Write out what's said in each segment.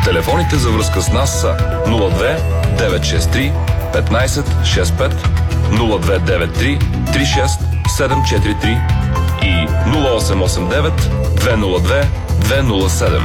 Телефоните за връзка с нас са 02 963 15 65, 0293 36 743 и 0889 202 207.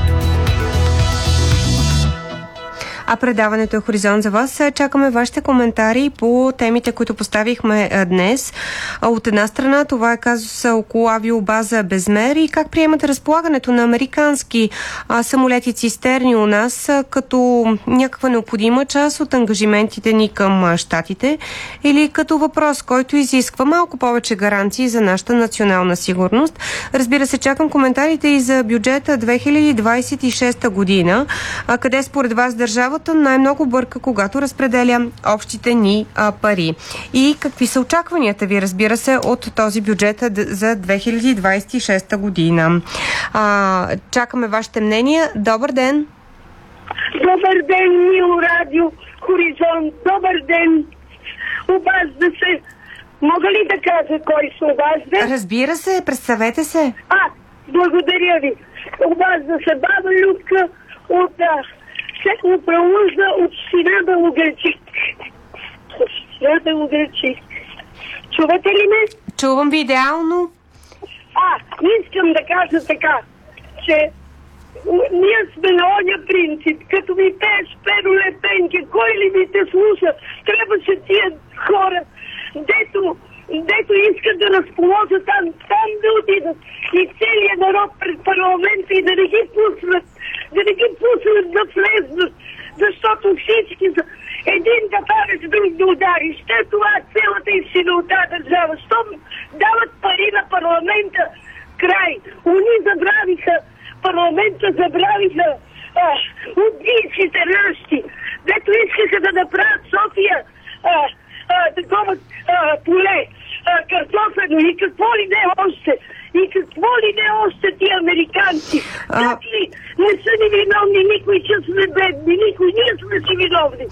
А предаването е Хоризонт за вас. Чакаме вашите коментари по темите, които поставихме днес. От една страна това е казус около авиобаза Безмер и как приемате разполагането на американски самолети цистерни у нас като някаква необходима част от ангажиментите ни към щатите или като въпрос, който изисква малко повече гаранции за нашата национална сигурност. Разбира се, чакам коментарите и за бюджета 2026 година, къде според вас държавата най-много бърка, когато разпределя общите ни пари. И какви са очакванията ви, разбира се, от този бюджет за 2026 година. Чакаме вашите мнения. Добър ден! Добър ден, мило радио Хоризонт! Добър ден! Обажда се. Мога ли да кажа кой се обажда? Разбира се, представете се. Благодаря ви. Обажда се баба Людка от Пролужда, от община Белоградчик. Чувате ли ме? Чувам ви идеално. Искам да кажа така, че ние сме на оня принцип. Като ми пееш Перо Лепенке, кой ли ми те слуша? Трябваше тия хора, дето искат да разположат там да отидат. И целият народ пред парламента и да не ги пуснат да влезнат, защото всички са един да париш, друг да удариш. Това е целата истина от тази държава. Щом дават пари на парламента, край. Уни забравиха, парламента забравиха убийците наши, дето искаха да направят София такова поле, картофено и какво ли не още. И какво ли не още ти американци? Как ли не са ни виновни? Никой, че сме бедни, никой, ние сме си виновни.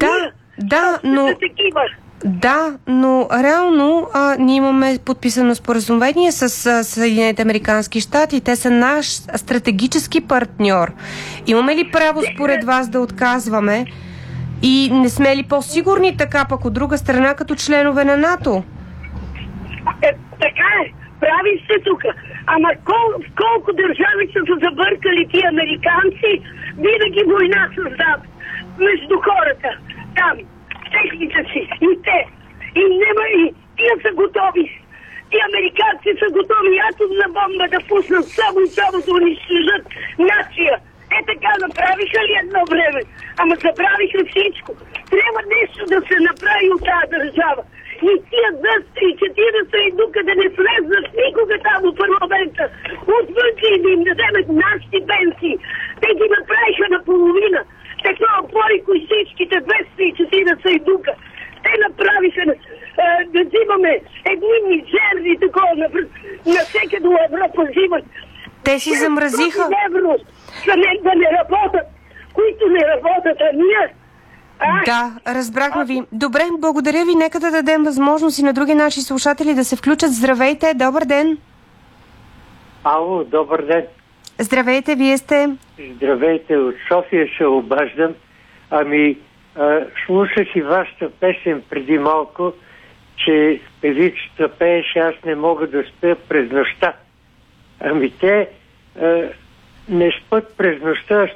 Но реално ние имаме подписано споразумение с Съединените американски щати. Те са наш стратегически партньор. Имаме ли право според вас да отказваме? И не сме ли по-сигурни така пък от друга страна като членове на НАТО? Така е. Прави сте тук. Ама колко държави са се забъркали ти американци, винаги война създават между хората. Там, техните си, и те. И тия са готови. Ти американци са готови атомна бомба да пуснат само да унищожат нация. Така направиха ли едно време? Ама забравиха всичко. Трябва нещо да се направи от тази държава. И тия 240 дука да не влезнат никога там в парламента. Отвън да им дадем нашите пенсии. Те ги направиха наполовина. Такова Борико и всичките 240 дука. Те направиха да взимаме едни мизерни такова на всеки до Европа взимат. Те си замразиха. Да не работят. Които не работят, ние. Да, разбрахме ви. Добре, благодаря ви. Нека да дадем възможност и на други наши слушатели да се включат. Здравейте, добър ден. Ало, добър ден. Здравейте, вие сте. Здравейте, от София се обаждам. Слушах и вашата песен преди малко, че певицата пееше "Аз не мога да спя през нощта". Те не спят през нощта,